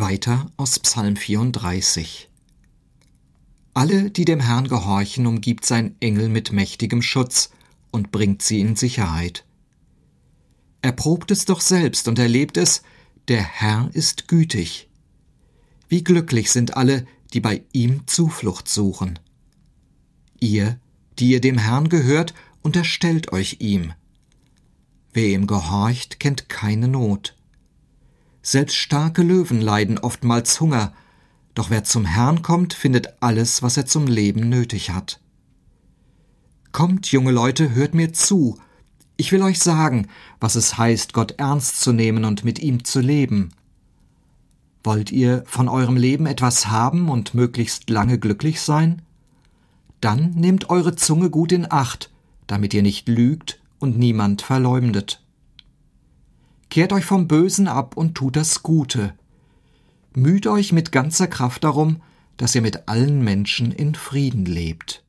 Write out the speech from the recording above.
Weiter aus Psalm 34. Alle, die dem Herrn gehorchen, umgibt sein Engel mit mächtigem Schutz und bringt sie in Sicherheit. Erprobt es doch selbst und erlebt es, der Herr ist gütig. Wie glücklich sind alle, die bei ihm Zuflucht suchen. Ihr, die ihr dem Herrn gehört, unterstellt euch ihm. Wer ihm gehorcht, kennt keine Not. Selbst starke Löwen leiden oftmals Hunger, doch wer zum Herrn kommt, findet alles, was er zum Leben nötig hat. Kommt, junge Leute, hört mir zu. Ich will euch sagen, was es heißt, Gott ernst zu nehmen und mit ihm zu leben. Wollt ihr von eurem Leben etwas haben und möglichst lange glücklich sein? Dann nehmt eure Zunge gut in Acht, damit ihr nicht lügt und niemand verleumdet. Kehrt euch vom Bösen ab und tut das Gute. Müht euch mit ganzer Kraft darum, dass ihr mit allen Menschen in Frieden lebt.